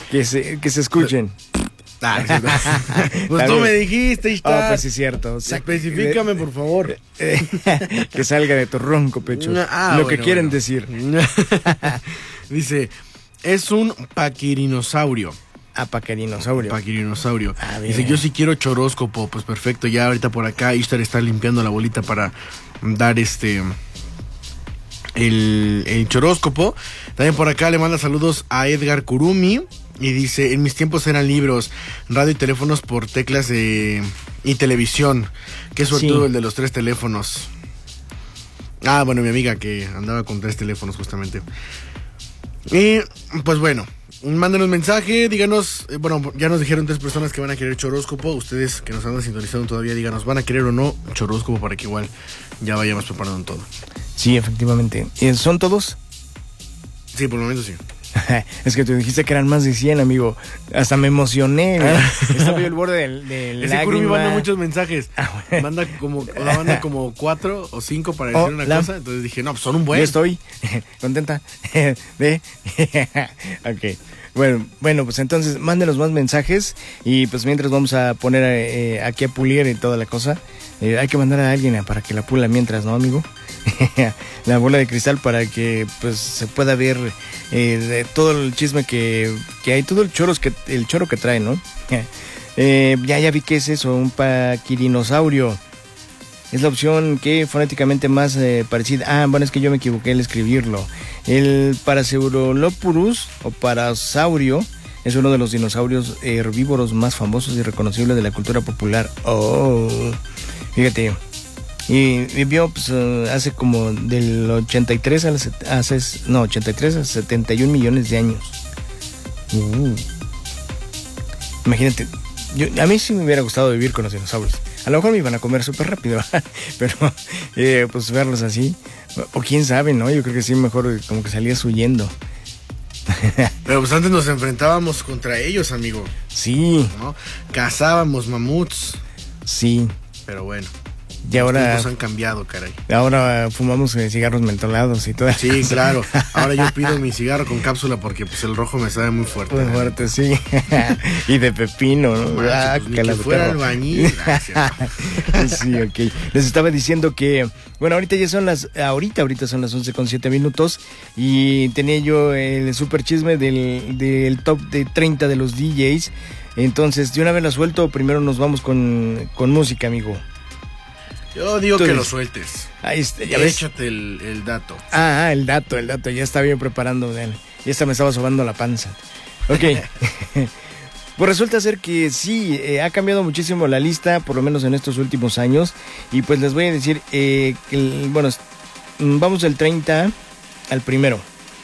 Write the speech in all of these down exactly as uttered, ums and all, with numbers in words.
que, se, que se escuchen. Ah, pues tú me dijiste, está. Oh, pues sí, es cierto. Especifícame, por favor. Que salga de tu ronco pecho. Ah, Lo bueno, que quieren bueno. decir. Dice, es un paquirinosaurio. Ah, paquirinosaurio. Paquirinosaurio. Ah, Dice, yo sí quiero choróscopo. Pues perfecto, ya ahorita por acá Ishtar está limpiando la bolita para dar este... El, el choróscopo. También por acá le manda saludos a Edgar Kurumi. Y dice, en mis tiempos eran libros, radio y teléfonos por teclas de, y televisión. Qué suertudo sí. El de los tres teléfonos. Ah, bueno, mi amiga que andaba con tres teléfonos justamente. Y pues bueno, mándenos mensaje, díganos, eh, bueno, ya nos dijeron tres personas que van a querer choróscopo. Ustedes que nos andan sintonizando todavía, díganos, ¿van a querer o no choróscopo para que igual ya vayamos preparando todo? Sí, efectivamente. ¿Son todos? Sí, por el momento sí. Es que tú dijiste que eran más de cien, amigo. Hasta me emocioné. Estaba yo al borde del, del Ese Kurumi manda muchos mensajes. Ah, bueno. Manda como, la manda como cuatro o cinco para decir oh, una la... cosa. Entonces dije, no, pues son un buen. Yo estoy contenta. ¿Ve? Ok. Bueno, bueno, pues entonces mándenos más mensajes. Y pues mientras vamos a poner eh, aquí a pulir y toda la cosa. Eh, hay que mandar a alguien para que la pula mientras, ¿no, amigo? La bola de cristal para que pues se pueda ver eh, de todo el chisme que, que hay, todo el choro que el choro que trae, ¿no? eh, ya ya vi que es eso, un paquirinosaurio. Es la opción que fonéticamente más eh, parecida. Ah, bueno, es que yo me equivoqué al escribirlo. El Parasaurolophus o Parasaurio es uno de los dinosaurios herbívoros más famosos y reconocibles de la cultura popular. Oh, fíjate. Y vivió pues, uh, hace como del ochenta y tres al hace, no, ochenta y tres a setenta y un millones de años. Uh. Imagínate, yo, a mí sí me hubiera gustado vivir con los dinosaurios. A lo mejor me iban a comer súper rápido, pero eh, pues verlos así, o quién sabe, ¿no? Yo creo que sí, mejor como que salías huyendo. Pero pues antes nos enfrentábamos contra ellos, amigo. Sí. ¿No? Cazábamos mamuts. Sí. Pero bueno. Y ahora... Los tiempos han cambiado, caray. Ahora fumamos eh, cigarros mentolados y todo. Sí, claro. Ahora yo pido mi cigarro con cápsula porque pues el rojo me sabe muy fuerte. Muy fuerte, sí. Y de pepino, ¿no? Manche, ah, pues, que, que fuera albañil. Sí, ok. Les estaba diciendo que, bueno, ahorita ya son las, ahorita, ahorita son las once con siete minutos y tenía yo el super chisme del, del top de treinta de los D Js. Entonces, de una vez la suelto, primero nos vamos con, con música, amigo. Yo digo Entonces, que lo sueltes. Ahí está, ya ves. Échate el, el dato. Ah, el dato, el dato. Ya estaba bien preparando. Ya hasta me estaba sobando la panza. Ok. Pues resulta ser que sí, eh, ha cambiado muchísimo la lista, por lo menos en estos últimos años. Y pues les voy a decir, eh, que el, bueno, vamos del treinta al primero.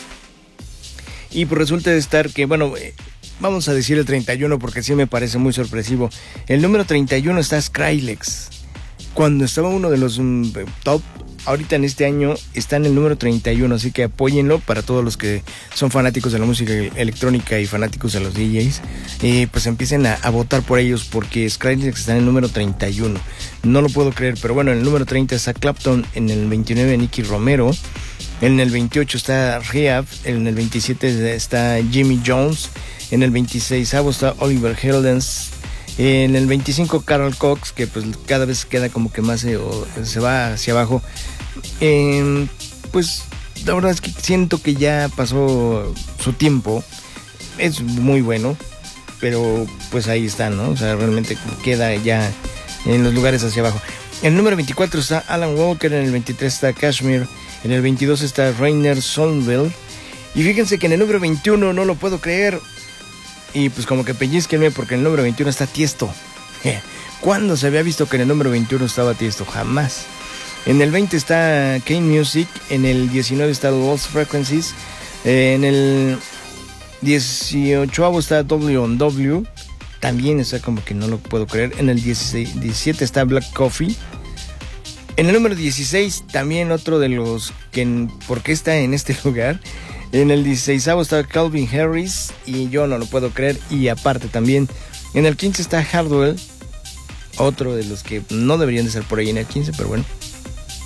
Y pues resulta de estar que, bueno, eh, vamos a decir el treinta y uno porque sí me parece muy sorpresivo. El número treinta y uno está Skrillex. Cuando estaba uno de los um, top, ahorita en este año está en el número treinta y uno, así que apóyenlo para todos los que son fanáticos de la música electrónica y fanáticos de los D Js. Eh, pues empiecen a, a votar por ellos porque Skrillex está en el número treinta y uno. No lo puedo creer, pero bueno, en el número treinta está Clapton, en el veintinueve Nicky Romero, en el veintiocho está Rehab, en el veintisiete está Jimmy Jones, en el veintiséis está Oliver Heldens. En el veinticinco Carol Cox, que pues cada vez queda como que más eh, o, se va hacia abajo. Eh, pues la verdad es que siento que ya pasó su tiempo. Es muy bueno, pero pues ahí está, ¿no? O sea, realmente queda ya en los lugares hacia abajo. En el número veinticuatro está Alan Walker, en el veintitrés está Kashmir, en el veintidós está Rainer Solveig. Y fíjense que en el número veintiuno, no lo puedo creer, y pues como que pellizquenme porque en el número veintiuno está Tiesto. ¿Cuándo se había visto que en el número veintiuno estaba Tiesto? Jamás. En el veinte está Kane Music, en el diecinueve está Lost Frequencies, eh, en el dieciocho está W on W, también está como que no lo puedo creer. En el dieciséis, diecisiete está Black Coffee. En el número dieciséis también otro de los que, ¿por qué está en este lugar? En el dieciséis está Calvin Harris y yo no lo puedo creer. Y aparte también en el quince está Hardwell, otro de los que no deberían de ser por ahí en el quince, pero bueno.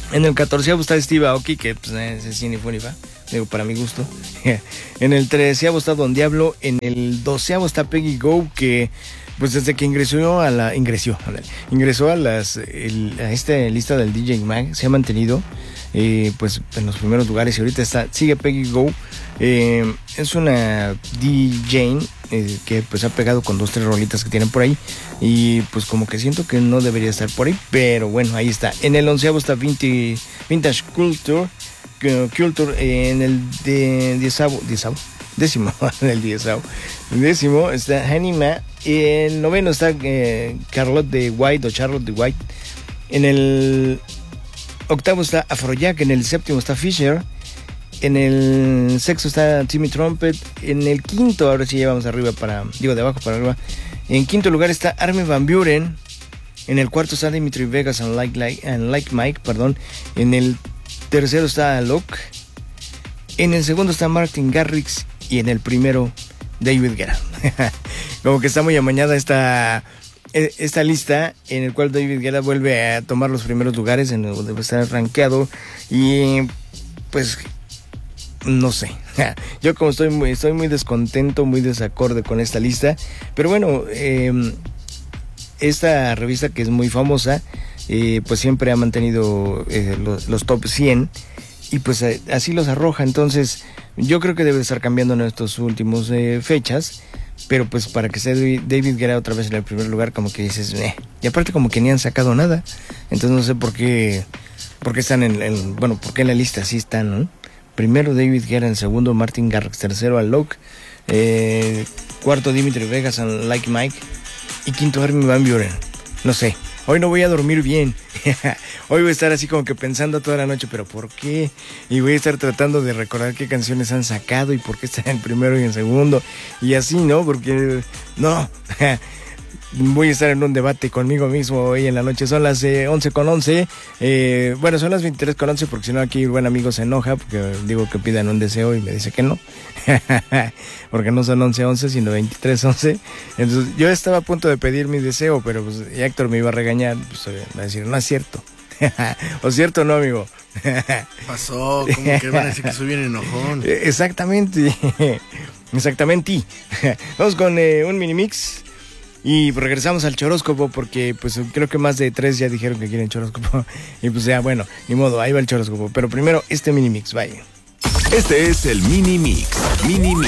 En el catorceavo está Steve Aoki, que pues ese sí ni fue ni fa, digo, para mi gusto. En el treceavo está Don Diablo. En el doceavo está Peggy Go, que pues desde que ingresó a la ingresó, ingresó a las el, a esta lista del D J Mag, se ha mantenido eh, pues en los primeros lugares y ahorita está sigue Peggy Go. Eh, es una D J eh, que pues ha pegado con dos tres rolitas que tienen por ahí y pues como que siento que no debería estar por ahí, pero bueno, ahí está. En el onceavo está Vintage, Vintage Culture, Culture. En el de diezavo, diezavo, décimo, en el diezavo, décimo está Hanima. En el noveno está eh, Charlotte de White o Charlotte de White. En el octavo está Afrojack. En el séptimo está Fisher. En el sexto está Timmy Trumpet. En el quinto, ahora sí llevamos arriba para, digo de abajo para arriba. En quinto lugar está Armin van Buuren. En el cuarto está Dimitri Vegas and Like, like, and like Mike, perdón. En el tercero está Alok. En el segundo está Martin Garrix. Y en el primero, David Guetta. Como que está muy amañada esta, esta lista, en el cual David Guetta vuelve a tomar los primeros lugares, en donde está rankeado. Y pues no sé, yo como estoy muy, estoy muy descontento, muy desacorde con esta lista, pero bueno, eh, esta revista que es muy famosa, eh, pues siempre ha mantenido eh, los, los top cien y pues eh, así los arroja. Entonces yo creo que debe estar cambiando en estas últimas eh, fechas, pero pues para que sea David Guetta otra vez en el primer lugar, como que dices, eh. y aparte como que ni han sacado nada, entonces no sé por qué, por qué están en, en bueno, por qué en la lista así están, ¿no? Primero David Guetta, en segundo Martin Garrix, tercero Alok, eh, cuarto Dimitri Vegas and Like Mike y quinto Armin van Buuren. No sé, hoy no voy a dormir bien. Hoy voy a estar así como que pensando toda la noche, pero ¿por qué? Y voy a estar tratando de recordar qué canciones han sacado y por qué están en primero y en segundo y así, ¿no? Porque no. Voy a estar en un debate conmigo mismo hoy en la noche. Son las eh, once con once. Eh, bueno, son las veintitrés con once porque si no aquí el buen amigo se enoja porque digo que pidan un deseo y me dice que no. Porque no son once once sino veintitrés once. Entonces yo estaba a punto de pedir mi deseo, pero pues Héctor me iba a regañar. Pues va a decir, no es cierto. ¿O cierto o no, amigo? Pasó, como que van a decir que soy bien enojón. Exactamente. Exactamente. Vamos con eh, un mini mix. Y pues regresamos al choróscopo porque pues creo que más de tres ya dijeron que quieren choróscopo. Y pues ya, bueno, ni modo, ahí va el choróscopo. Pero primero este mini mix, vaya. Este es el mini mix, mini mix,